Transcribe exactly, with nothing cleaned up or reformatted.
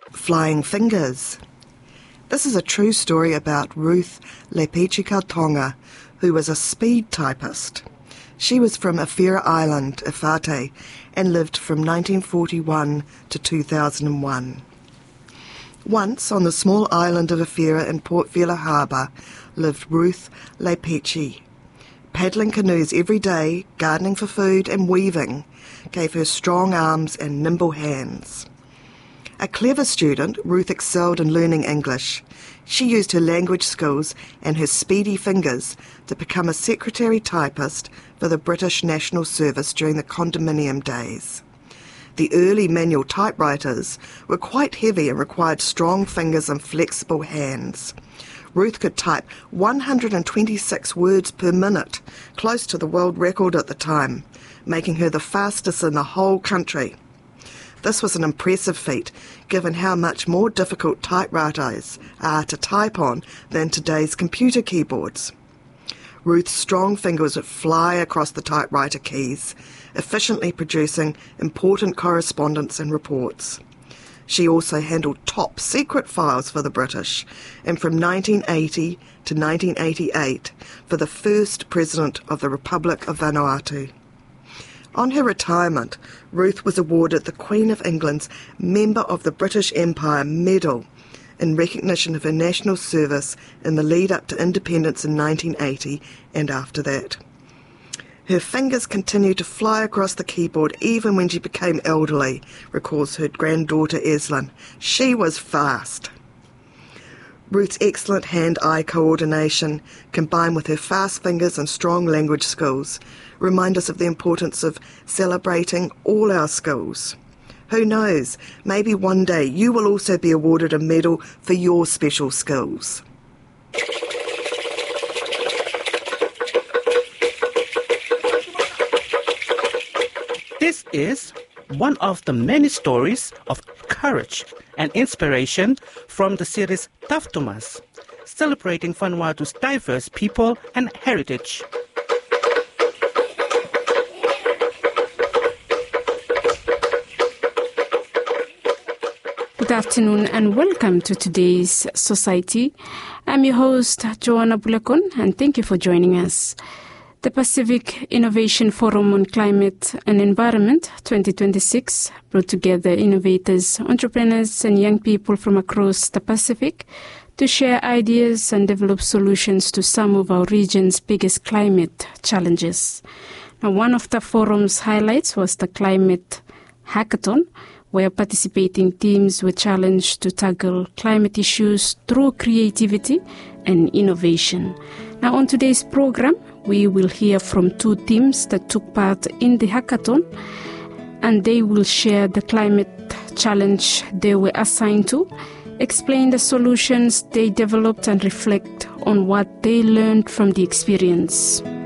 Flying Fingers. This is a true story about Ruth Lepechi-Kautonga, who was a speed typist. She was from Awhera Island, Efate, and lived from nineteen forty-one to two thousand one. Once, on the small island of Awhera in Port Vila Harbour, lived Ruth Lepechi. Paddling canoes every day, gardening for food and weaving gave her strong arms and nimble hands. A clever student, Ruth excelled in learning English. She used her language skills and her speedy fingers to become a secretary typist for the British National Service during the condominium days. The early manual typewriters were quite heavy and required strong fingers and flexible hands. Ruth could type one hundred twenty-six words per minute, close to the world record at the time, making her the fastest in the whole country. This was an impressive feat, given how much more difficult typewriters are to type on than today's computer keyboards. Ruth's strong fingers would fly across the typewriter keys, efficiently producing important correspondence and reports. She also handled top secret files for the British, and from nineteen eighty to nineteen eighty-eight for the first President of the Republic of Vanuatu. On her retirement, Ruth was awarded the Queen of England's Member of the British Empire Medal in recognition of her national service in the lead-up to independence in nineteen eighty and after that. Her fingers continued to fly across the keyboard even when she became elderly, recalls her granddaughter Eslyn. She was fast. Ruth's excellent hand-eye coordination, combined with her fast fingers and strong language skills, remind us of the importance of celebrating all our skills. Who knows, maybe one day you will also be awarded a medal for your special skills. This is one of the many stories of courage and inspiration from the series Taftumas, celebrating Vanuatu's diverse people and heritage. Good afternoon and welcome to today's Society. I'm your host, Joanna Bulakon, and thank you for joining us. The Pacific Innovation Forum on Climate and Environment twenty twenty-six brought together innovators, entrepreneurs, and young people from across the Pacific to share ideas and develop solutions to some of our region's biggest climate challenges. Now, one of the forum's highlights was the Climate Hackathon, where participating teams were challenged to tackle climate issues through creativity and innovation. Now, on today's program, we will hear from two teams that took part in the hackathon, and they will share the climate challenge they were assigned to, explain the solutions they developed, and reflect on what they learned from the experience.